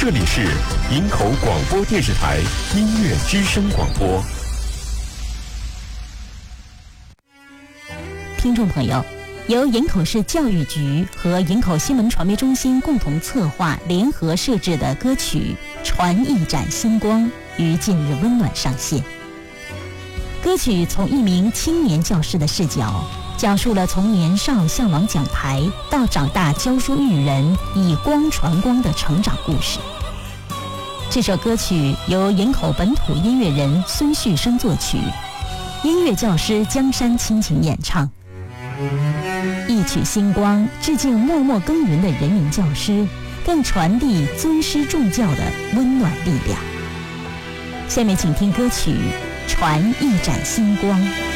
这里是营口广播电视台音乐之声广播。 听众朋友，由营口市教育局和营口新闻传媒中心共同策划联合设置的歌曲《传一盏星光》于近日温暖上线。歌曲从一名青年教师的视角，讲述了从年少向往讲台到长大教书育人，以光传光的成长故事。这首歌曲由营口本土音乐人孙旭升作曲，音乐教师江山倾情演唱。一曲星光致敬默默耕耘的人民教师，更传递尊师重教的温暖力量。下面请听歌曲《传一盏星光》。